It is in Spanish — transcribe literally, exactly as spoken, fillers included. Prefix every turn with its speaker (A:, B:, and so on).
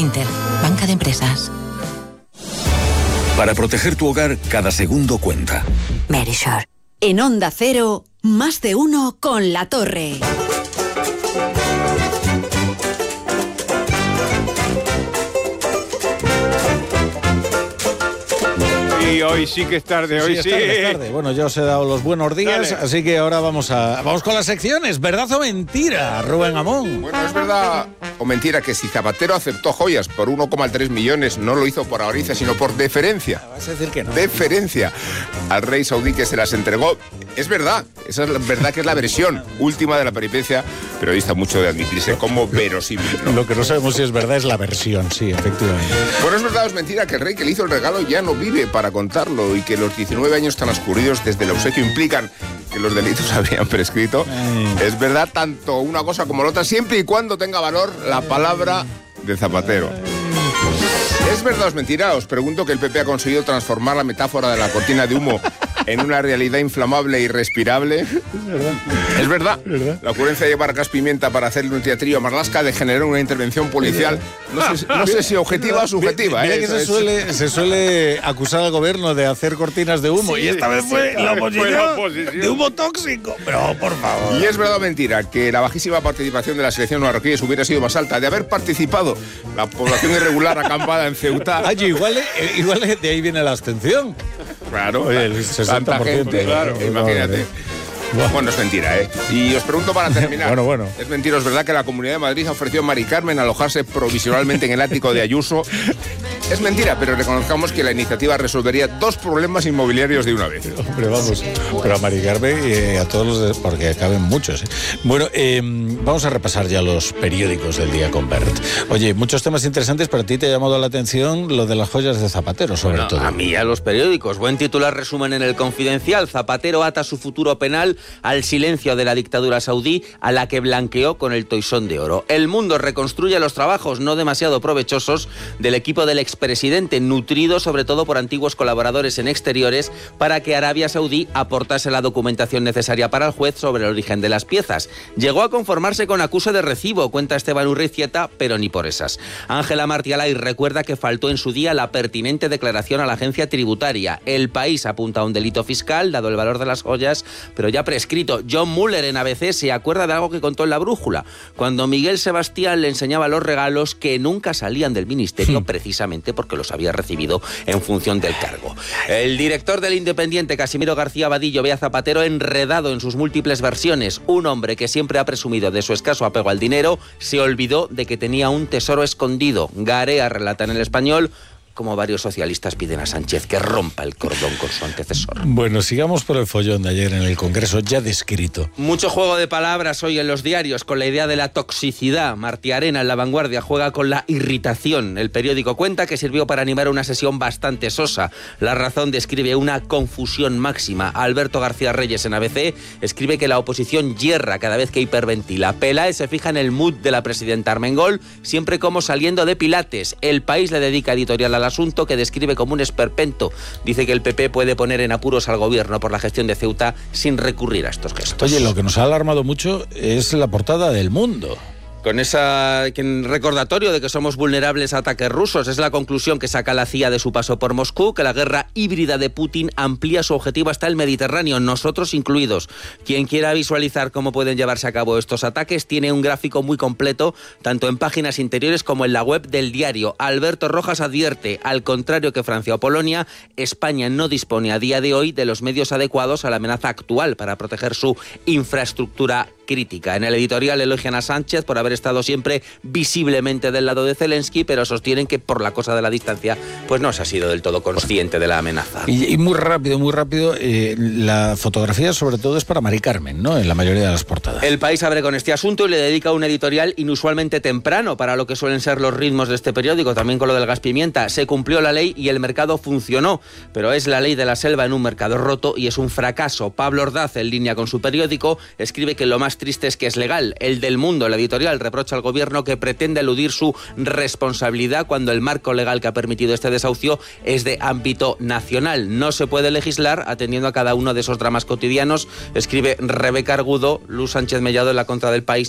A: Bankinter, banca de empresas.
B: Para proteger tu hogar, cada segundo cuenta.
C: Merisure. En Onda Cero, más de uno con La Torre.
D: Y hoy sí que es tarde, hoy sí.
E: sí. Es tarde, es tarde. Bueno, ya os he dado los buenos días, Dale. Así que ahora vamos a vamos con las secciones. ¿Verdad o mentira, Rubén Amón?
D: Bueno, es verdad o mentira que si Zapatero aceptó joyas por uno coma tres millones, no lo hizo por avaricia, sino por deferencia.
E: Vas a decir que no.
D: Deferencia al rey saudí que se las entregó. Es verdad, esa es la verdad que es la versión última de la peripecia, pero dista mucho de admitirse como verosímil, ¿no?
E: Lo que no sabemos si es verdad es la versión, sí, efectivamente.
D: Bueno, es verdad o es mentira que el rey que le hizo el regalo ya no vive para contarlo y que los diecinueve años tan oscurridos desde el obsequio implican que los delitos habrían prescrito. Ay. Es verdad tanto una cosa como la otra, siempre y cuando tenga valor la palabra de Zapatero. Ay. ¿Es verdad o es mentira? Os pregunto que el P P ha conseguido transformar la metáfora de la cortina de humo en una realidad inflamable e irrespirable.
E: Es verdad.
D: Es verdad.
E: Es verdad.
D: La ocurrencia de llevar gas pimienta para hacerle un teatrillo a Marlaska degeneró en una intervención policial. No sé, no sé si objetiva o subjetiva.
E: Mira
D: ¿eh?
E: que se suele, se suele acusar al gobierno de hacer cortinas de humo, sí, y esta vez fue, sí, la, oposición fue la oposición de humo tóxico. Pero, por favor.
D: Y es verdad o mentira que la bajísima participación de la selección marroquí hubiera sido más alta de haber participado la población irregular acampada en Ceuta.
E: Ay, igual, igual de ahí viene la abstención.
D: Claro.
E: Oye, el sesenta por ciento.
D: Gente, claro, eh, imagínate. Bueno. bueno, es mentira, ¿eh? Y os pregunto para terminar.
E: bueno, bueno.
D: ¿Es mentira o es verdad que la Comunidad de Madrid ofreció a Mari Carmen alojarse provisionalmente en el ático de Ayuso? Es mentira, pero reconozcamos que la iniciativa resolvería dos problemas inmobiliarios de una vez.
E: Hombre, vamos. Pero a Mari Carmen y eh, a todos los... De, porque caben muchos. ¿eh? Bueno, eh, vamos a repasar ya los periódicos del día con Bert. Oye, muchos temas interesantes, pero a ti te ha llamado la atención lo de las joyas de Zapatero, sobre
F: bueno,
E: todo.
F: A mí a los periódicos. Buen titular resumen en El Confidencial. Zapatero ata su futuro penal al silencio de la dictadura saudí, a la que blanqueó con el toisón de oro. El Mundo reconstruye los trabajos no demasiado provechosos del equipo del expresidente, nutrido sobre todo por antiguos colaboradores en exteriores, para que Arabia Saudí aportase la documentación necesaria para el juez sobre el origen de las piezas. Llegó a conformarse con acuse de recibo, cuenta Esteban Urrizieta, pero ni por esas. Ángela Martialay recuerda que faltó en su día la pertinente declaración a la agencia tributaria. El País apunta a un delito fiscal, dado el valor de las joyas, pero ya prescrito. John Muller en A B C se acuerda de algo que contó en La Brújula, cuando Miguel Sebastián le enseñaba los regalos que nunca salían del ministerio, hmm. precisamente porque los había recibido en función del cargo. El director del Independiente, Casimiro García Vadillo, ve a Zapatero enredado en sus múltiples versiones. Un hombre que siempre ha presumido de su escaso apego al dinero se olvidó de que tenía un tesoro escondido. Garea relata en El Español como varios socialistas piden a Sánchez que rompa el cordón con su antecesor.
E: Bueno, sigamos por el follón de ayer en el Congreso, ya descrito.
F: Mucho juego de palabras hoy en los diarios con la idea de la toxicidad. Martí Arena en La Vanguardia juega con la irritación. El periódico cuenta que sirvió para animar una sesión bastante sosa. La Razón describe una confusión máxima. Alberto García Reyes en A B C escribe que la oposición hierra cada vez que hiperventila. Peláez se fija en el mood de la presidenta Armengol, siempre como saliendo de Pilates. El País le dedica editorial a al asunto, que describe como un esperpento. Dice que el P P puede poner en apuros al gobierno por la gestión de Ceuta sin recurrir a estos gestos.
E: Oye, lo que nos ha alarmado mucho es la portada del Mundo.
F: Con ese recordatorio de que somos vulnerables a ataques rusos. Es la conclusión que saca la C I A de su paso por Moscú, que la guerra híbrida de Putin amplía su objetivo hasta el Mediterráneo, nosotros incluidos. Quien quiera visualizar cómo pueden llevarse a cabo estos ataques tiene un gráfico muy completo, tanto en páginas interiores como en la web del diario. Alberto Rojas advierte, al contrario que Francia o Polonia, España no dispone a día de hoy de los medios adecuados a la amenaza actual para proteger su infraestructura crítica. En el editorial elogian a Sánchez por haber estado siempre visiblemente del lado de Zelensky, pero sostienen que por la cosa de la distancia pues no se ha sido del todo consciente de la amenaza.
E: Y, y muy rápido, muy rápido, eh, la fotografía sobre todo es para Mari Carmen, ¿no? En la mayoría de las portadas.
F: El País abre con este asunto y le dedica un editorial inusualmente temprano para lo que suelen ser los ritmos de este periódico, también con lo del gas pimienta. Se cumplió la ley y el mercado funcionó, pero es la ley de la selva en un mercado roto y es un fracaso. Pablo Ordaz, en línea con su periódico, escribe que lo más triste es que es legal. El del Mundo, el editorial, reprocha al gobierno que pretende eludir su responsabilidad cuando el marco legal que ha permitido este desahucio es de ámbito nacional. No se puede legislar atendiendo a cada uno de esos dramas cotidianos, escribe Rebeca Argudo. Luz Sánchez Mellado en la contra del País